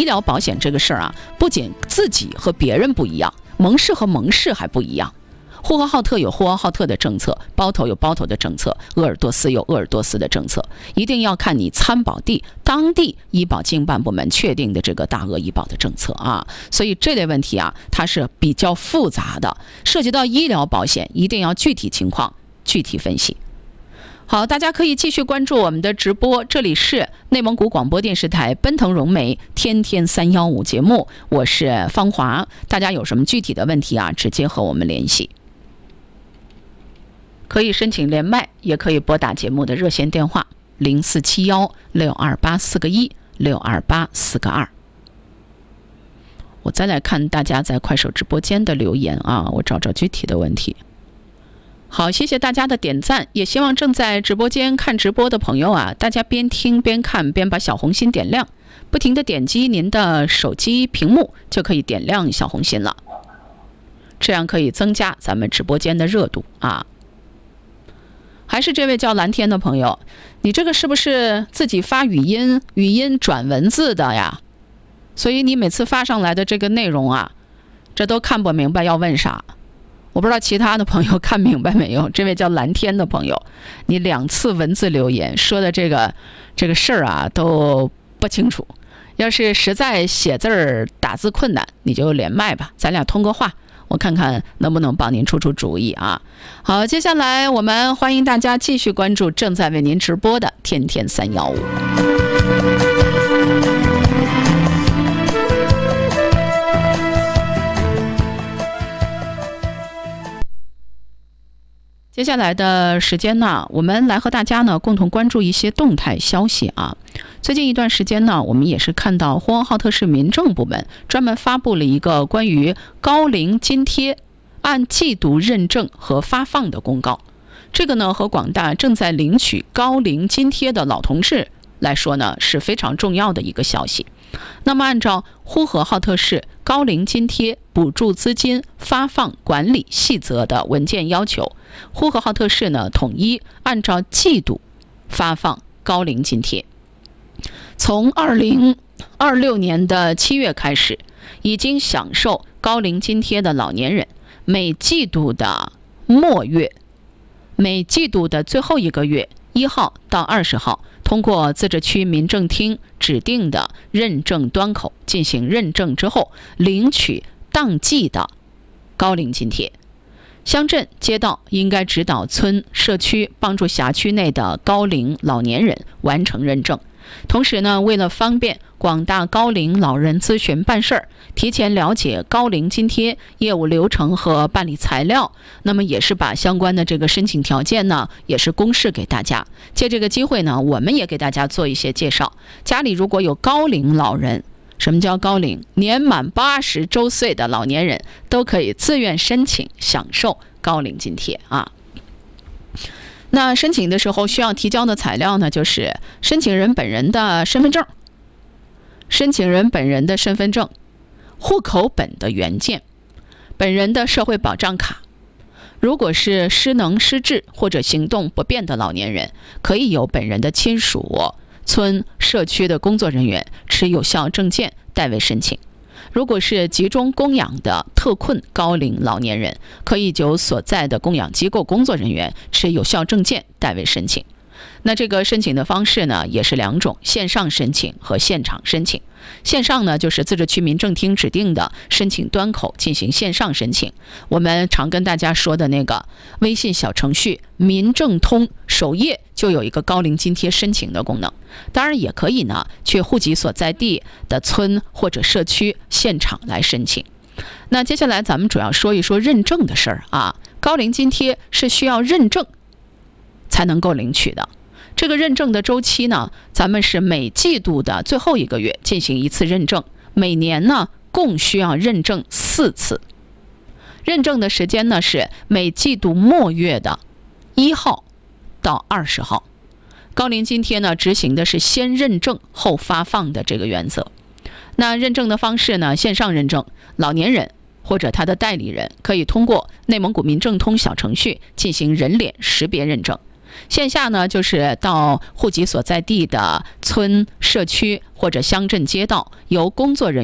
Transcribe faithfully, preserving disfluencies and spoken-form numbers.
医疗保险这个事儿啊，不仅自己和别人不一样，盟氏和盟氏还不一样。呼和浩特有呼和浩特的政策，包头有包头的政策，鄂尔多斯有鄂尔多斯的政策，一定要看你参保地当地医保经办部门确定的这个大额医保的政策啊。所以这类问题啊，它是比较复杂的，涉及到医疗保险，一定要具体情况具体分析。好，大家可以继续关注我们的直播，这里是内蒙古广播电视台奔腾融媒天天三幺五节目，我是方华。大家有什么具体的问题啊，直接和我们联系。可以申请连麦，也可以拨打节目的热线电话零四七幺六二八四个一六二八四个二。我再来看大家在快手直播间的留言啊，我找找具体的问题。好，谢谢大家的点赞，也希望正在直播间看直播的朋友啊，大家边听边看边把小红心点亮，不停地点击您的手机屏幕就可以点亮小红心了，这样可以增加咱们直播间的热度啊。还是这位叫蓝天的朋友，你这个是不是自己发语音语音转文字的呀？所以你每次发上来的这个内容啊，这都看不明白要问啥。我不知道其他的朋友看明白没有。这位叫蓝天的朋友，你两次文字留言说的这个这个事儿啊都不清楚，要是实在写字儿打字困难，你就连麦吧，咱俩通个话，我看看能不能帮您出出主意啊。好，接下来我们欢迎大家继续关注正在为您直播的天天三幺五。接下来的时间呢，我们来和大家呢共同关注一些动态消息啊。最近一段时间呢，我们也是看到呼和浩特市民政部门专门发布了一个关于高龄津贴按季度认证和发放的公告。这个呢，和广大正在领取高龄津贴的老同志来说呢，是非常重要的一个消息。那么按照呼和浩特市高龄津贴补助资金发放管理细则的文件要求，呼和浩特市呢统一按照季度发放高龄津贴。从二零二六年的七月开始，已经享受高龄津贴的老年人，每季度的末月，每季度的最后一个月一号到二十号，通过自治区民政厅指定的认证端口进行认证之后，领取当季的高龄津贴。乡镇街道应该指导村社区帮助辖区内的高龄老年人完成认证。同时呢，为了方便广大高龄老人咨询办事儿，提前了解高龄津贴业务流程和办理材料，那么也是把相关的这个申请条件呢，也是公示给大家。借这个机会呢，我们也给大家做一些介绍。家里如果有高龄老人，什么叫高龄？年满八十周岁的老年人都可以自愿申请享受高龄津贴啊。那申请的时候需要提交的材料呢，就是申请人本人的身份证、申请人本人的身份证、户口本的原件、本人的社会保障卡。如果是失能失智或者行动不便的老年人，可以由本人的亲属、村社区的工作人员持有效证件代为申请。如果是集中供养的特困高龄老年人，可以由所在的供养机构工作人员持有效证件代为申请。那这个申请的方式呢，也是两种，线上申请和现场申请。线上呢，就是自治区民政厅指定的申请端口进行线上申请。我们常跟大家说的那个微信小程序民政通首页就有一个高龄津贴申请的功能。当然也可以呢，去户籍所在地的村或者社区现场来申请。那接下来咱们主要说一说认证的事儿啊。高龄津贴是需要认证才能够领取的。这个认证的周期呢，咱们是每季度的最后一个月进行一次认证，每年呢共需要认证四次。认证的时间呢是每季度末月的一号到二十号。高龄津贴呢执行的是先认证后发放的这个原则。那认证的方式呢，线上认证，老年人或者他的代理人可以通过内蒙古民政通小程序进行人脸识别认证。 线下呢，就是到户籍所在地的村、社区或者乡镇街道，由工作人员